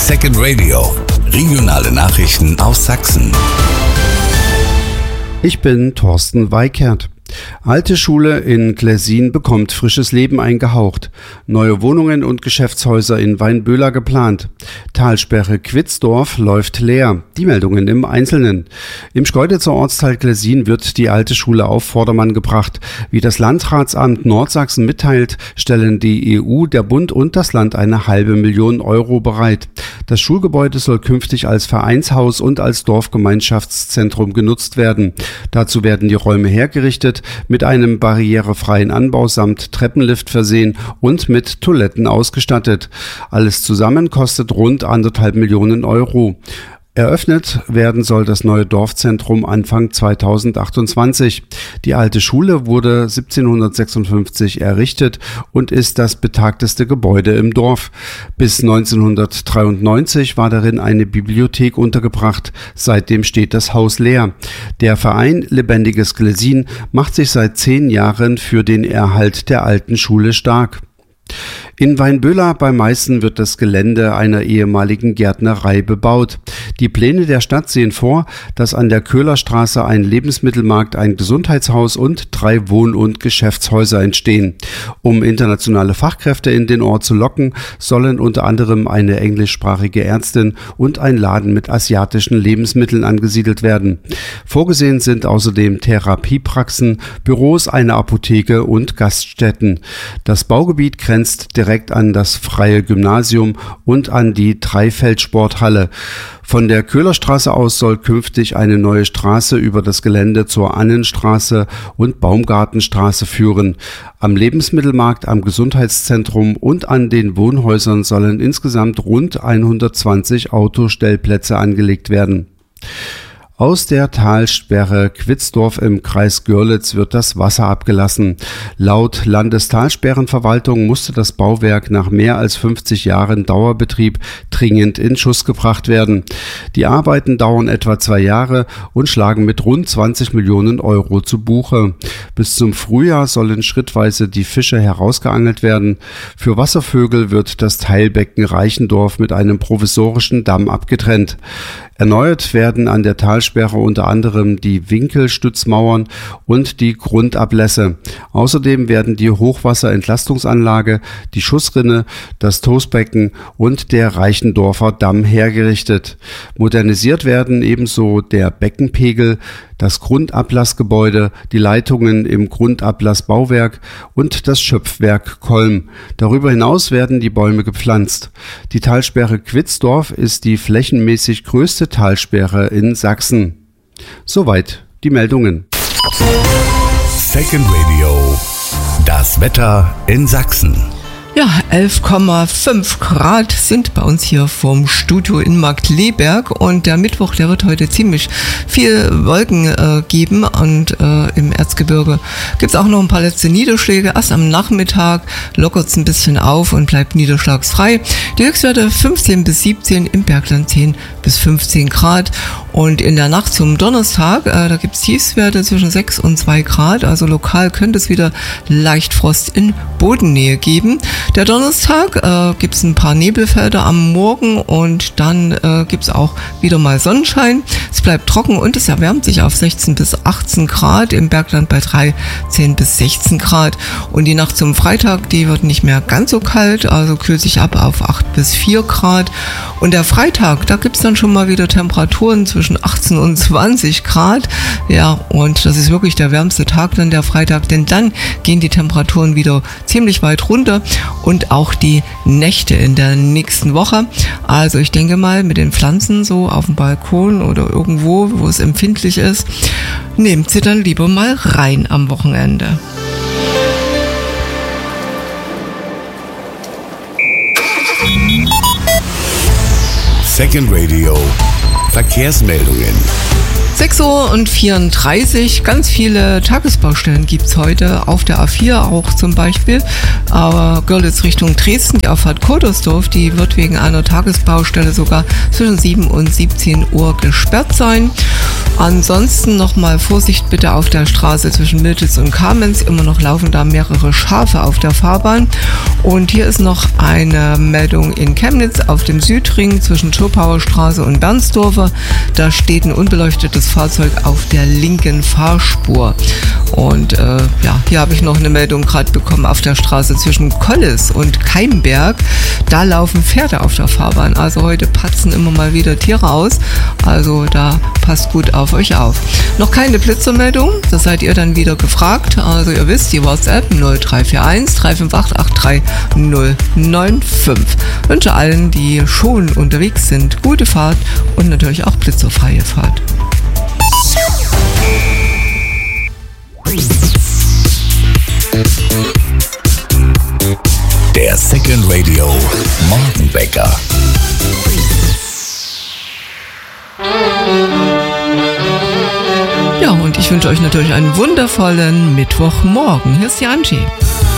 Second Radio. Regionale Nachrichten aus Sachsen. Ich bin Thorsten Weikert. Alte Schule in Gläsin bekommt frisches Leben eingehaucht. Neue Wohnungen und Geschäftshäuser in Weinböhler geplant. Talsperre Quitzdorf läuft leer. Die Meldungen im Einzelnen. Im Schkeuditzer Ortsteil Gläsin wird die alte Schule auf Vordermann gebracht. Wie das Landratsamt Nordsachsen mitteilt, stellen die EU, der Bund und das Land eine $500.000 Euro bereit. Das Schulgebäude soll künftig als Vereinshaus und als Dorfgemeinschaftszentrum genutzt werden. Dazu werden die Räume hergerichtet, mit einem barrierefreien Anbau samt Treppenlift versehen und mit Toiletten ausgestattet. Alles zusammen kostet rund 1,5 Millionen Euro. Eröffnet werden soll das neue Dorfzentrum Anfang 2028. Die alte Schule wurde 1756 errichtet und ist das betagteste Gebäude im Dorf. Bis 1993 war darin eine Bibliothek untergebracht. Seitdem steht das Haus leer. Der Verein Lebendiges Gläsin macht sich seit 10 Jahren für den Erhalt der alten Schule stark. In Weinböhler bei Meißen wird das Gelände einer ehemaligen Gärtnerei bebaut. Die Pläne der Stadt sehen vor, dass an der Köhlerstraße ein Lebensmittelmarkt, ein Gesundheitshaus und 3 Wohn- und Geschäftshäuser entstehen. Um internationale Fachkräfte in den Ort zu locken, sollen unter anderem eine englischsprachige Ärztin und ein Laden mit asiatischen Lebensmitteln angesiedelt werden. Vorgesehen sind außerdem Therapiepraxen, Büros, eine Apotheke und Gaststätten. Das Baugebiet grenzt direkt an das Freie Gymnasium und an die Dreifeldsporthalle. Von der Köhlerstraße aus soll künftig eine neue Straße über das Gelände zur Annenstraße und Baumgartenstraße führen. Am Lebensmittelmarkt, am Gesundheitszentrum und an den Wohnhäusern sollen insgesamt rund 120 Autostellplätze angelegt werden. Aus der Talsperre Quitzdorf im Kreis Görlitz wird das Wasser abgelassen. Laut Landestalsperrenverwaltung musste das Bauwerk nach mehr als 50 Jahren Dauerbetrieb dringend in Schuss gebracht werden. Die Arbeiten dauern etwa 2 Jahre und schlagen mit rund 20 Millionen Euro zu Buche. Bis zum Frühjahr sollen schrittweise die Fische herausgeangelt werden. Für Wasservögel wird das Teilbecken Reichendorf mit einem provisorischen Damm abgetrennt. Erneuert werden an der Talsperre unter anderem die Winkelstützmauern und die Grundablässe. Außerdem werden die Hochwasserentlastungsanlage, die Schussrinne, das Toastbecken und der Reichendorfer Damm hergerichtet. Modernisiert werden ebenso der Beckenpegel, das Grundablassgebäude, die Leitungen im Grundablassbauwerk und das Schöpfwerk Kolm. Darüber hinaus werden die Bäume gepflanzt. Die Talsperre Quitzdorf ist die flächenmäßig größte Talsperre in Sachsen. Soweit die Meldungen. Second Radio. Das Wetter in Sachsen. Ja, 11,5 Grad sind bei uns hier vom Studio in Marktleberg und der Mittwoch, der wird heute ziemlich viel Wolken geben und im Erzgebirge gibt's auch noch ein paar letzte Niederschläge. Erst am Nachmittag lockert's ein bisschen auf und bleibt niederschlagsfrei. Die Höchstwerte 15 bis 17, im Bergland 10 bis 15 Grad und in der Nacht zum Donnerstag, da gibt's Tiefstwerte zwischen 6 und 2 Grad, also lokal könnte es wieder leicht Frost in Bodennähe geben. Der Donnerstag gibt es ein paar Nebelfelder am Morgen und dann gibt es auch wieder mal Sonnenschein. Es bleibt trocken und es erwärmt sich auf 16 bis 18 Grad, im Bergland bei 13 bis 16 Grad. Und die Nacht zum Freitag, die wird nicht mehr ganz so kalt, also kühlt sich ab auf 8 bis 4 Grad. Und der Freitag, da gibt es dann schon mal wieder Temperaturen zwischen 18 und 20 Grad. Ja, und das ist wirklich der wärmste Tag dann, der Freitag, denn dann gehen die Temperaturen wieder ziemlich weit runter. Und auch die Nächte in der nächsten Woche. Also ich denke mal, mit den Pflanzen so auf dem Balkon oder irgendwo, wo es empfindlich ist, nehmt sie dann lieber mal rein am Wochenende. Second Radio. Verkehrsmeldungen. 6:34 Uhr, ganz viele Tagesbaustellen gibt's heute auf der A4 auch zum Beispiel, aber Görlitz Richtung Dresden, die Auffahrt Kodersdorf, die wird wegen einer Tagesbaustelle sogar zwischen 7 und 17 Uhr gesperrt sein. Ansonsten nochmal Vorsicht bitte auf der Straße zwischen Miltitz und Kamenz. Immer noch laufen da mehrere Schafe auf der Fahrbahn. Und hier ist noch eine Meldung in Chemnitz auf dem Südring zwischen Schopauer Straße und Bernsdorfer. Da steht ein unbeleuchtetes Fahrzeug auf der linken Fahrspur. Und hier habe ich noch eine Meldung gerade bekommen auf der Straße zwischen Kolles und Keimberg. Da laufen Pferde auf der Fahrbahn. Also heute patzen immer mal wieder Tiere aus. Also da passt gut auf euch auf. Noch keine Blitzermeldung, das seid ihr dann wieder gefragt. Also ihr wisst, die WhatsApp 0341 358 83095. Wünsche allen, die schon unterwegs sind, gute Fahrt und natürlich auch blitzerfreie Fahrt. Der Second Radio Morgenwecker. Ja, und ich wünsche euch natürlich einen wundervollen Mittwochmorgen. Hier ist die Angie.